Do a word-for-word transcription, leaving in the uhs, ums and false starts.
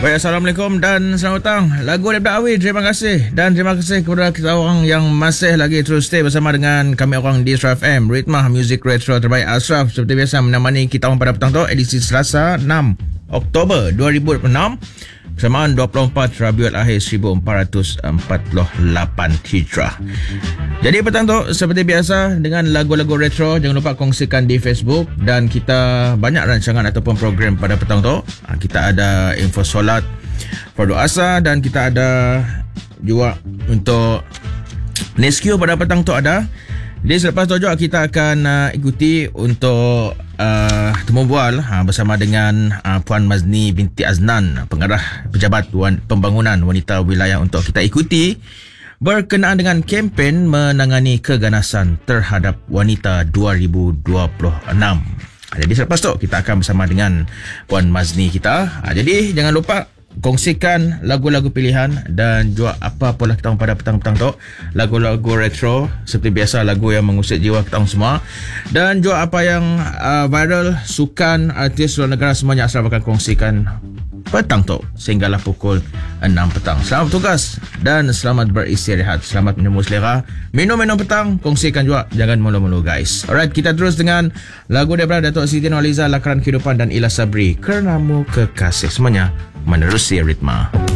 Baik, Assalamualaikum dan selamat datang. Lagu daripada Awi, terima kasih. Dan terima kasih kepada kita orang yang masih lagi terus stay bersama dengan kami orang di Ashraf F M, Ritma Music Retro terbaik. Ashraf seperti biasa menemani kita orang pada petang tu, edisi Selasa enam Oktober dua ribu dua puluh enam, bersamaan dua puluh empat Rabiul Akhir seribu empat ratus empat puluh lapan Hijrah. Jadi petang tu seperti biasa dengan lagu-lagu retro, jangan lupa kongsikan di Facebook. Dan kita banyak rancangan ataupun program pada petang tu. Kita ada info solat fardu asar, dan kita ada juga untuk Nescue pada petang tu ada. Jadi selepas tu juga kita akan uh, ikuti untuk uh, temu bual uh, bersama dengan uh, Puan Mazni binti Aznan, pengarah Pejabat Wan- Pembangunan Wanita Wilayah, untuk kita ikuti berkenaan dengan kempen menangani keganasan terhadap wanita dua ribu dua puluh enam. Jadi selepas tu kita akan bersama dengan Puan Mazni kita. Jadi jangan lupa kongsikan lagu-lagu pilihan dan juga apa pula kita pada petang-petang tu, lagu-lagu retro seperti biasa, lagu yang mengusik jiwa kita semua. Dan juga apa yang uh, viral, sukan, artis luar negara, semuanya Ashraf akan kongsikan petang tu sehinggalah pukul enam petang. Selamat bertugas dan selamat beristirahat. Selamat menyambut selera. Minum-minum petang, kongsikan juga, jangan mulu-mulu guys. Alright, kita terus dengan lagu daripada Datuk Siti Nurhaliza, Lakaran Kehidupan, dan Ila Sabri, Kerenamu Kekasih. Semuanya menerusi Ritma.